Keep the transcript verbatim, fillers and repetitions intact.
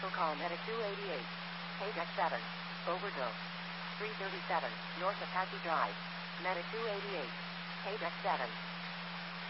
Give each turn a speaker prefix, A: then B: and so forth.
A: Special call Medic two eighty-eight. Paydeck seven. Overdose. three thirty-seven, North Apache Drive. Medic two eighty-eight. Paydeck seven.